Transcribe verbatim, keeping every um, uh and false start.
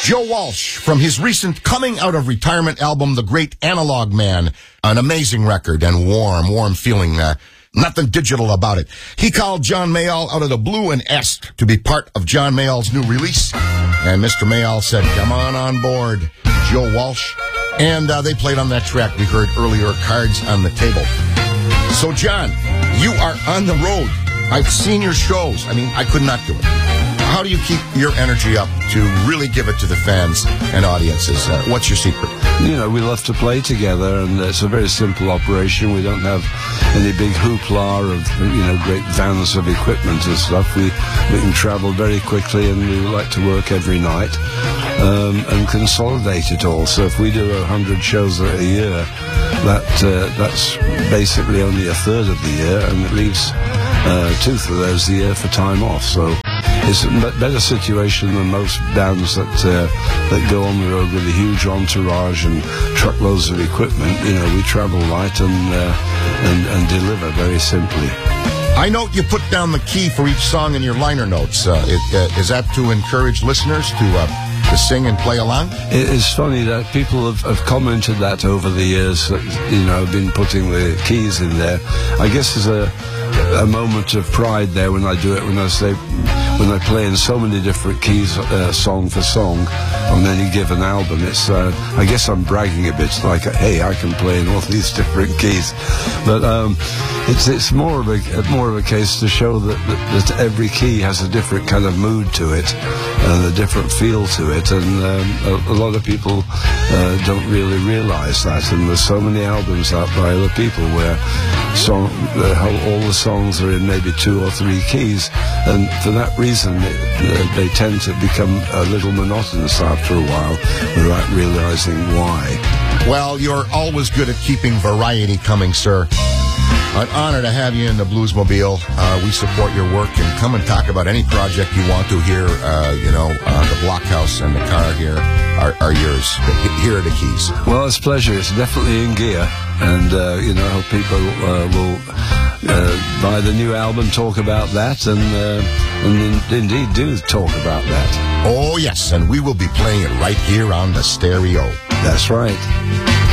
Joe Walsh from his recent coming out of retirement album, The Great Analog Man. An amazing record and warm, warm feeling. Uh, nothing digital about it. He called John Mayall out of the blue and asked to be part of John Mayall's new release. And Mister Mayall said, come on on board, Joe Walsh. And uh, they played on that track we heard earlier, Cards on the Table. So, John, you are on the road. I've seen your shows. I mean, I could not do it. How do you keep your energy up to really give it to the fans and audiences? Uh, what's your secret? You know, we love to play together, and it's a very simple operation. We don't have any big hoopla of, you know, great vans of equipment and stuff. We, we can travel very quickly, and we like to work every night um, and consolidate it all. So if we do a hundred shows a year, that uh, that's basically only a third of the year, and it leaves uh, two-thirds of those a year for time off. So it's a better situation than most bands that uh, that go on the road with a huge entourage and truckloads of equipment. You know, we travel light and uh, and, and deliver very simply. I note you put down the key for each song in your liner notes. Uh, it, uh, is that to encourage listeners to uh, to sing and play along? It's funny that people have, have commented that over the years. That, you know, been putting the keys in there. I guess there's a a moment of pride there when I do it. When I say. When I play in so many different keys, uh, song for song, on any given album, it's, uh, I guess I'm bragging a bit, like, hey, I can play in all these different keys. But um, it's it's more of a more of a case to show that, that, that every key has a different kind of mood to it, and a different feel to it, and um, a, a lot of people uh, don't really realize that. And there's so many albums out by other people where song, uh, all the songs are in maybe two or three keys, and for that reason, reason it, uh, they tend to become a little monotonous after a while without realizing why. Well, you're always good at keeping variety coming, sir. An honor to have you in the Bluesmobile. Uh, we support your work, and come and talk about any project you want to here. Uh, you know, uh, the Blockhouse and the car here are, are yours. Here are the keys. Well, it's a pleasure. It's definitely in gear, and uh, you know, I hope people uh, will uh, buy the new album, talk about that, and uh, and in, indeed do talk about that. Oh yes, and we will be playing it right here on the stereo. That's right.